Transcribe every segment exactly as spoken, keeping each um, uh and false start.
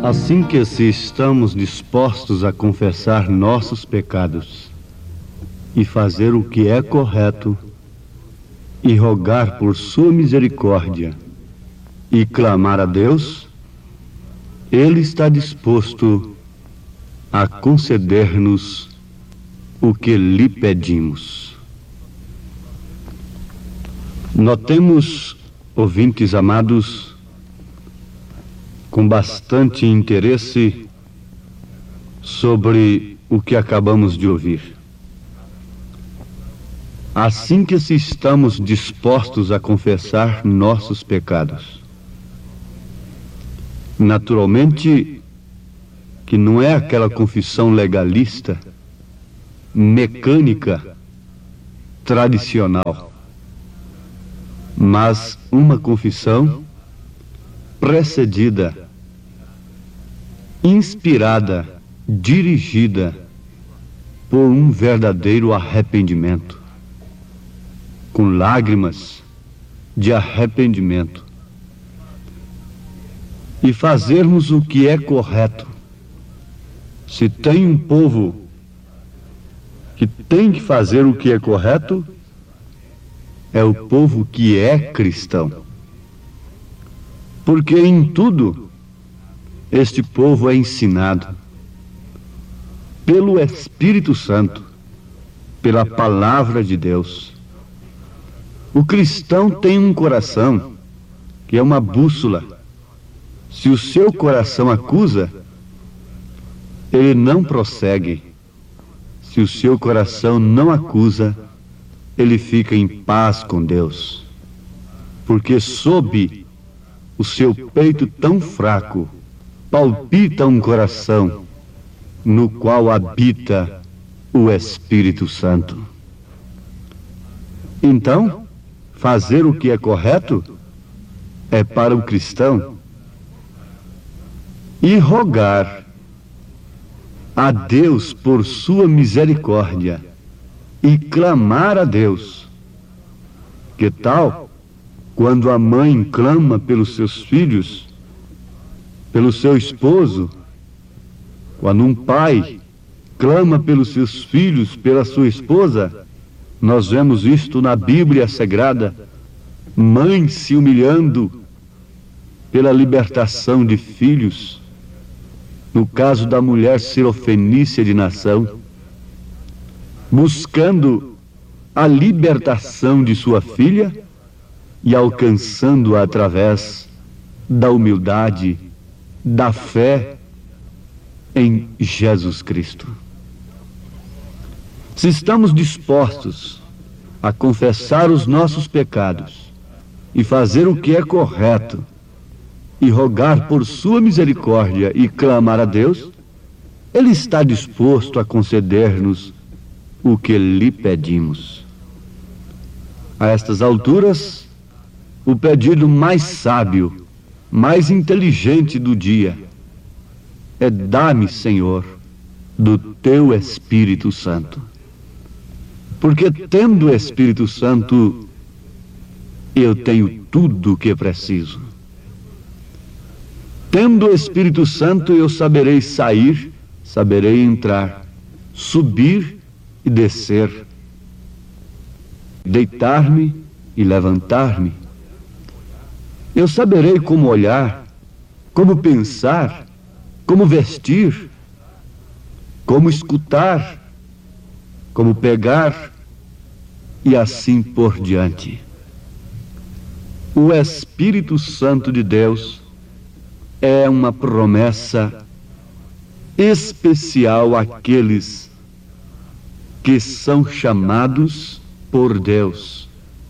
Assim que se estamos dispostos a confessar nossos pecados e fazer o que é correto e rogar por sua misericórdia e clamar a Deus, Ele está disposto a conceder-nos o que lhe pedimos. Notemos, ouvintes amados, com bastante interesse sobre o que acabamos de ouvir. Assim que se estamos dispostos a confessar nossos pecados, naturalmente que não é aquela confissão legalista, mecânica, tradicional, mas uma confissão precedida, inspirada, dirigida por um verdadeiro arrependimento, com lágrimas de arrependimento, e fazermos o que é correto. Se tem um povo que tem que fazer o que é correto, é o povo que é cristão. Porque em tudo este povo é ensinado pelo Espírito Santo, pela palavra de Deus. O cristão tem um coração que é uma bússola. Se o seu coração acusa, ele não prossegue. Se o seu coração não acusa, ele fica em paz com Deus. Porque sob o seu peito tão fraco palpita um coração no qual habita o Espírito Santo. Então, fazer o que é correto é para o cristão, e rogar a Deus por sua misericórdia e clamar a Deus. Que tal quando a mãe clama pelos seus filhos, pelo seu esposo, quando um pai clama pelos seus filhos, pela sua esposa? Nós vemos isto na Bíblia Sagrada, mães se humilhando pela libertação de filhos. No caso da mulher sirofenícia de Nação, buscando a libertação de sua filha e alcançando-a através da humildade, da fé em Jesus Cristo. Se estamos dispostos a confessar os nossos pecados e fazer o que é correto e rogar por sua misericórdia e clamar a Deus, Ele está disposto a conceder-nos o que lhe pedimos. A estas alturas, o pedido mais sábio, mais inteligente do dia é: dá-me, Senhor, do teu Espírito Santo. Porque tendo o Espírito Santo, eu tenho tudo o que preciso. Tendo o Espírito Santo, eu saberei sair, saberei entrar, subir e descer, deitar-me e levantar-me. Eu saberei como olhar, como pensar, como vestir, como escutar, como pegar e assim por diante. O Espírito Santo de Deus é uma promessa especial àqueles que são chamados por Deus.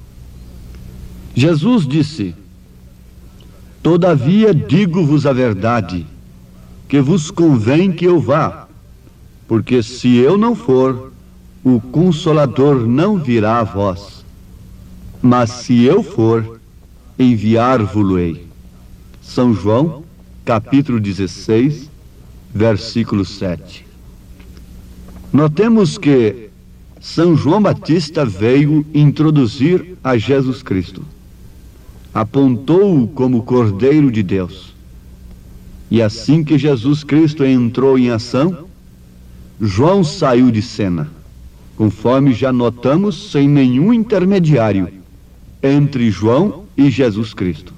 Jesus disse: todavia digo-vos a verdade, que vos convém que eu vá, porque se eu não for, o Consolador não virá a vós. Mas se eu for, enviar-vos-ei. São João, capítulo dezesseis, versículo sete. Notemos que São João Batista veio introduzir a Jesus Cristo. Apontou-o como Cordeiro de Deus. E assim que Jesus Cristo entrou em ação, João saiu de cena, conforme já notamos, sem nenhum intermediário entre João e Jesus Cristo.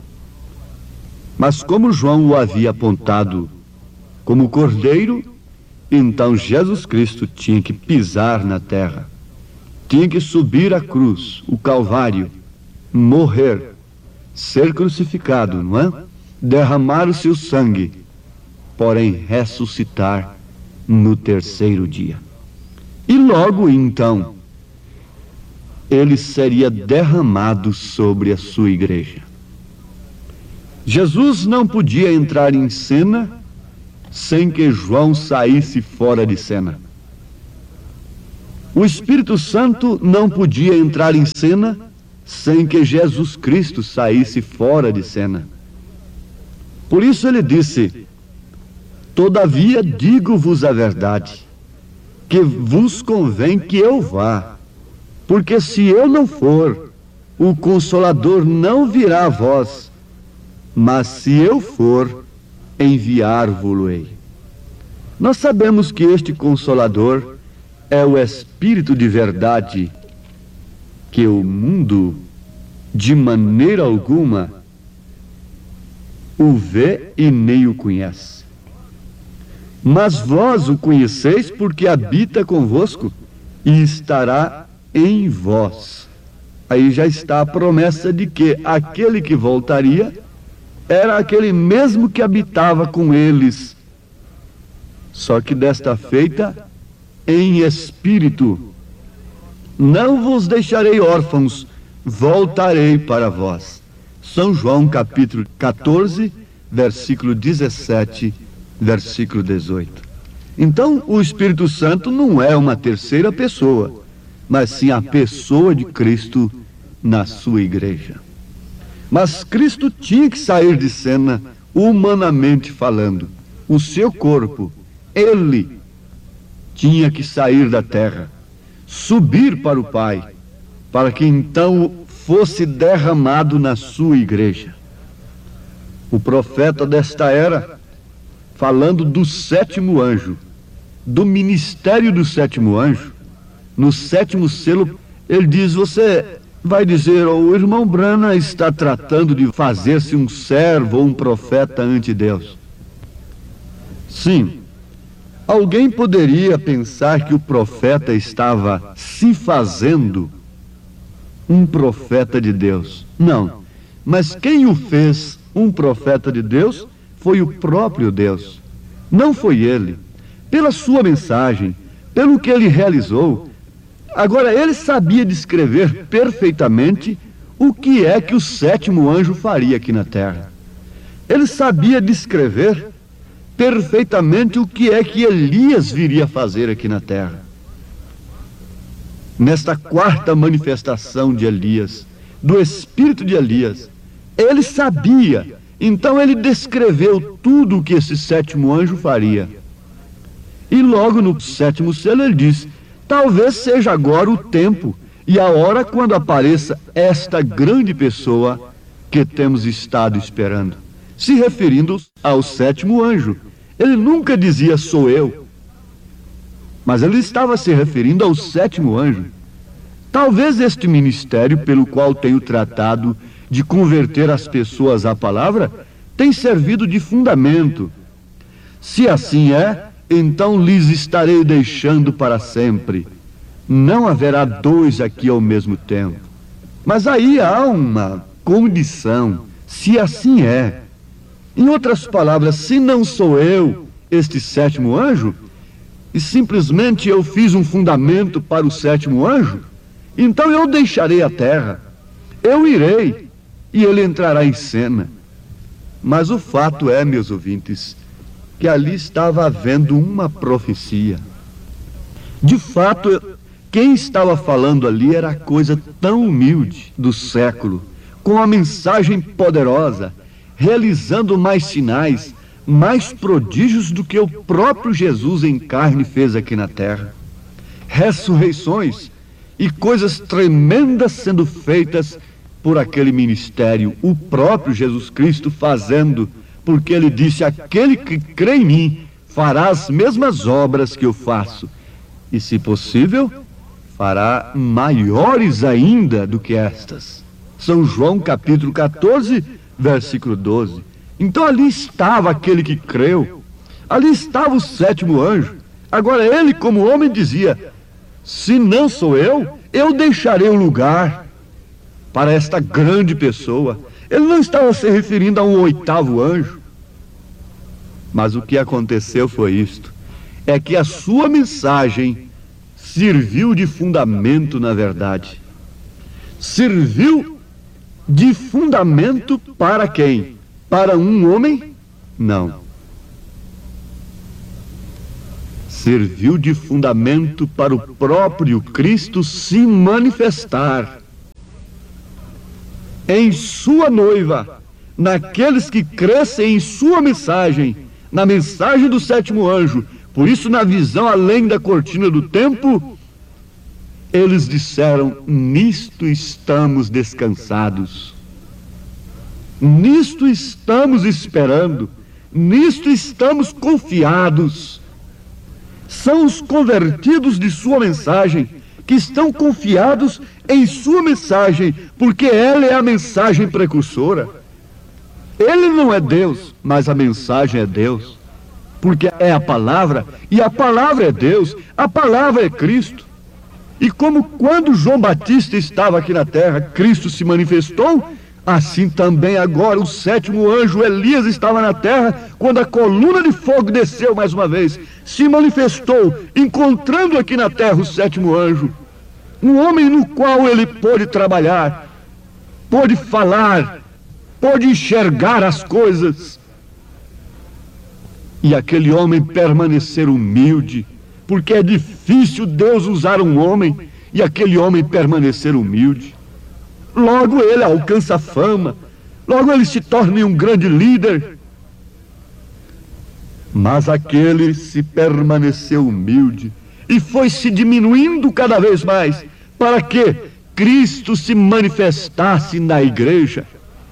Mas como João o havia apontado como cordeiro, então Jesus Cristo tinha que pisar na terra, tinha que subir a cruz, o Calvário, morrer, ser crucificado, não é? Derramar o seu sangue, porém ressuscitar no terceiro dia. E logo então, ele seria derramado sobre a sua igreja. Jesus não podia entrar em cena sem que João saísse fora de cena. O Espírito Santo não podia entrar em cena sem que Jesus Cristo saísse fora de cena. Por isso ele disse: todavia digo-vos a verdade, que vos convém que eu vá, porque se eu não for, o Consolador não virá a vós, mas se eu for, enviar-vos-ei. Nós sabemos que este Consolador é o Espírito de verdade, que o mundo, de maneira alguma, o vê e nem o conhece. Mas vós o conheceis porque habita convosco e estará em vós. Aí já está a promessa de que aquele que voltaria era aquele mesmo que habitava com eles, só que desta feita em espírito. Não vos deixarei órfãos, voltarei para vós. São João capítulo catorze, versículo dezessete, versículo dezoito. Então o Espírito Santo não é uma terceira pessoa, mas sim a pessoa de Cristo na sua igreja. Mas Cristo tinha que sair de cena, humanamente falando. O seu corpo, ele, tinha que sair da terra, subir para o Pai, para que então fosse derramado na sua igreja. O profeta desta era, falando do sétimo anjo, do ministério do sétimo anjo, no sétimo selo, ele diz: você vai dizer, oh, o irmão Branham está tratando de fazer-se um servo ou um profeta ante Deus. Sim, alguém poderia pensar que o profeta estava se fazendo um profeta de Deus. Não, mas quem o fez um profeta de Deus foi o próprio Deus. Não foi ele. Pela sua mensagem, pelo que ele realizou. Agora, ele sabia descrever perfeitamente o que é que o sétimo anjo faria aqui na terra. Ele sabia descrever perfeitamente o que é que Elias viria fazer aqui na terra. Nesta quarta manifestação de Elias, do espírito de Elias, ele sabia, então ele descreveu tudo o que esse sétimo anjo faria. E logo no sétimo selo ele diz: talvez seja agora o tempo e a hora quando apareça esta grande pessoa que temos estado esperando. Se referindo ao sétimo anjo. Ele nunca dizia sou eu, mas ele estava se referindo ao sétimo anjo. Talvez este ministério pelo qual tenho tratado de converter as pessoas à palavra tenha servido de fundamento. Se assim é, então lhes estarei deixando para sempre. Não haverá dois aqui ao mesmo tempo. Mas aí há uma condição, se assim é. Em outras palavras, se não sou eu, este sétimo anjo, e simplesmente eu fiz um fundamento para o sétimo anjo, então eu deixarei a terra, eu irei, e ele entrará em cena. Mas o fato é, meus ouvintes, que ali estava havendo uma profecia. De fato, quem estava falando ali era a coisa tão humilde do século, com a mensagem poderosa, realizando mais sinais, mais prodígios do que o próprio Jesus em carne fez aqui na terra. Ressurreições e coisas tremendas sendo feitas por aquele ministério, o próprio Jesus Cristo fazendo porque ele disse: aquele que crê em mim fará as mesmas obras que eu faço, e se possível, fará maiores ainda do que estas. São João capítulo quatorze, versículo doze. Então ali estava aquele que creu, ali estava o sétimo anjo. Agora ele, como homem, dizia: se não sou eu, eu deixarei o lugar para esta grande pessoa. Ele não estava se referindo a um oitavo anjo. Mas o que aconteceu foi isto: é que a sua mensagem serviu de fundamento, na verdade. Serviu de fundamento para quem? Para um homem? Não. Serviu de fundamento para o próprio Cristo se manifestar em sua noiva, naqueles que crescem em sua mensagem, na mensagem do sétimo anjo. Por isso, na visão além da cortina do tempo, eles disseram: nisto estamos descansados, nisto estamos esperando, nisto estamos confiados. São os convertidos de sua mensagem, que estão confiados em sua mensagem, porque ela é a mensagem precursora. Ele não é Deus, mas a mensagem é Deus, porque é a palavra, e a palavra é Deus, a palavra é Cristo. E como quando João Batista estava aqui na terra, Cristo se manifestou, assim também agora o sétimo anjo Elias estava na terra, quando a coluna de fogo desceu mais uma vez, se manifestou, encontrando aqui na terra o sétimo anjo, um homem no qual ele pôde trabalhar, pôde falar, pôde enxergar as coisas. E aquele homem permanecer humilde, porque é difícil Deus usar um homem, e aquele homem permanecer humilde. Logo ele alcança fama, logo ele se torna um grande líder. Mas aquele se permaneceu humilde e foi se diminuindo cada vez mais, para que Cristo se manifestasse na igreja.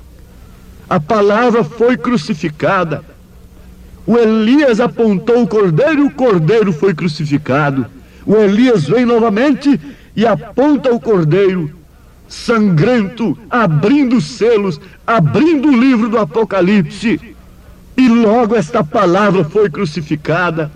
A palavra foi crucificada. O Elias apontou o cordeiro e o cordeiro foi crucificado. O Elias vem novamente e aponta o cordeiro sangrento, abrindo os selos, abrindo o livro do Apocalipse. E logo esta palavra foi crucificada.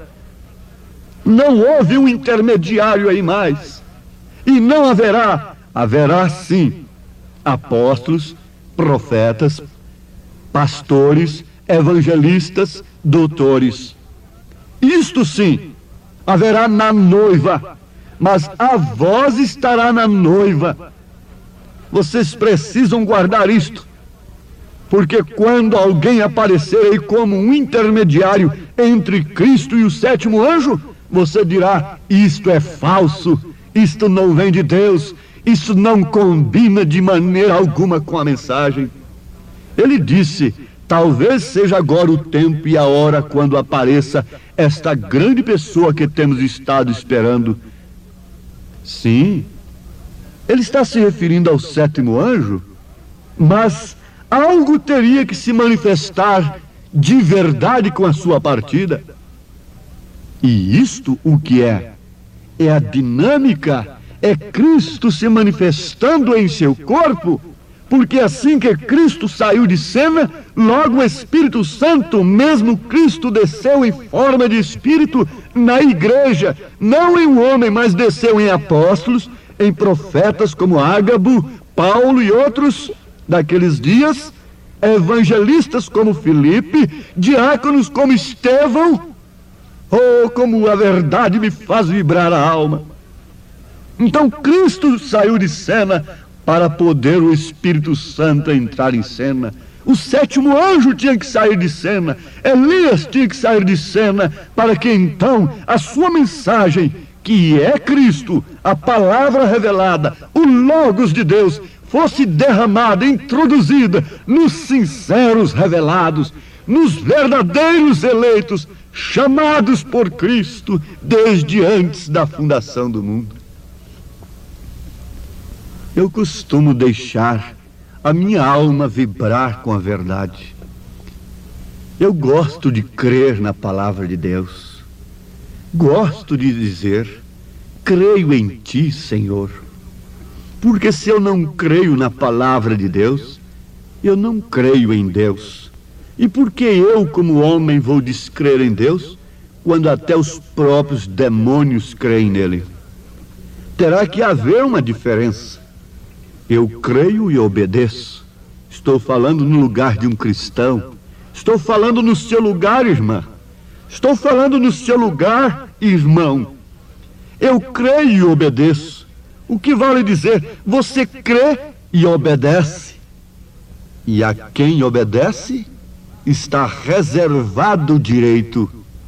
Não houve um intermediário aí mais. E não haverá, haverá sim, apóstolos, profetas, pastores, evangelistas, doutores. Isto sim, haverá na noiva, mas a voz estará na noiva. Vocês precisam guardar isto, porque quando alguém aparecer aí como um intermediário entre Cristo e o sétimo anjo, você dirá: isto é falso, isto não vem de Deus, isso não combina de maneira alguma com a mensagem. Ele disse: talvez seja agora o tempo e a hora quando apareça esta grande pessoa que temos estado esperando. Sim, ele está se referindo ao sétimo anjo, mas algo teria que se manifestar de verdade com a sua partida. E isto o que é? É a dinâmica, é Cristo se manifestando em seu corpo, porque assim que Cristo saiu de cena, logo o Espírito Santo, mesmo Cristo, desceu em forma de Espírito na igreja, não em um homem, mas desceu em apóstolos, em profetas como Ágabo, Paulo e outros daqueles dias, evangelistas como Filipe, diáconos como Estevão. Oh, como a verdade me faz vibrar a alma! Então Cristo saiu de cena para poder o Espírito Santo entrar em cena. O sétimo anjo tinha que sair de cena, Elias tinha que sair de cena, para que então a sua mensagem, que é Cristo, a palavra revelada, o Logos de Deus, fosse derramada, introduzida nos sinceros revelados, nos verdadeiros eleitos, chamados por Cristo desde antes da fundação do mundo. Eu costumo deixar a minha alma vibrar com a verdade. Eu gosto de crer na palavra de Deus. Gosto de dizer, creio em ti, Senhor. Porque se eu não creio na palavra de Deus, eu não creio em Deus. E por que eu, como homem, vou descrer em Deus, quando até os próprios demônios creem nele? Terá que haver uma diferença. Eu creio e obedeço. Estou falando no lugar de um cristão. Estou falando no seu lugar, irmã. Estou falando no seu lugar, irmão. Eu creio e obedeço. O que vale dizer, você crê e obedece. E a quem obedece, está reservado o direito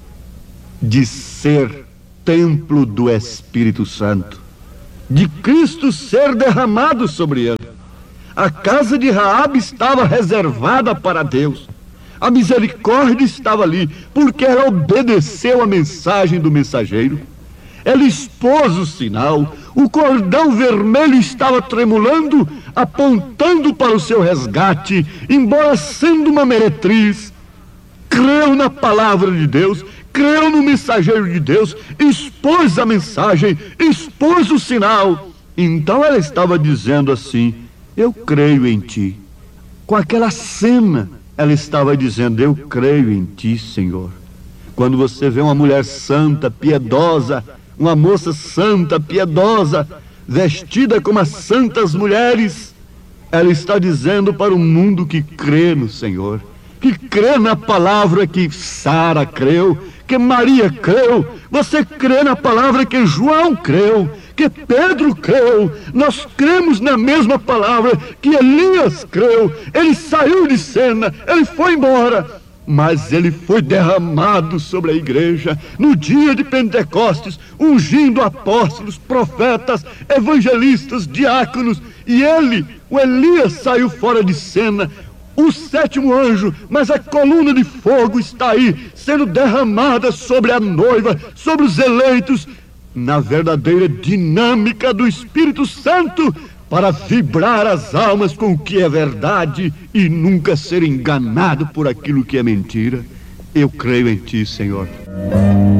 de ser templo do Espírito Santo, de Cristo ser derramado sobre ele. A casa de Raabe estava reservada para Deus. A misericórdia estava ali, porque ela obedeceu a mensagem do mensageiro. Ela expôs o sinal. O cordão vermelho estava tremulando, apontando para o seu resgate, embora sendo uma meretriz. Creu na palavra de Deus, creu no mensageiro de Deus, expôs a mensagem, expôs o sinal. Então ela estava dizendo assim, eu creio em ti. Com aquela cena, ela estava dizendo, eu creio em ti, Senhor. Quando você vê uma mulher santa, piedosa, uma moça santa, piedosa, vestida como as santas mulheres, ela está dizendo para o mundo que crê no Senhor, que crê na palavra que Sara creu, que Maria creu. Você crê na palavra que João creu, que Pedro creu. Nós cremos na mesma palavra que Elias creu. Ele saiu de cena, ele foi embora, mas ele foi derramado sobre a igreja no dia de Pentecostes, ungindo apóstolos, profetas, evangelistas, diáconos. E ele, o Elias, saiu fora de cena, o sétimo anjo, mas a coluna de fogo está aí, sendo derramada sobre a noiva, sobre os eleitos, na verdadeira dinâmica do Espírito Santo, para vibrar as almas com o que é verdade e nunca ser enganado por aquilo que é mentira. Eu creio em ti, Senhor.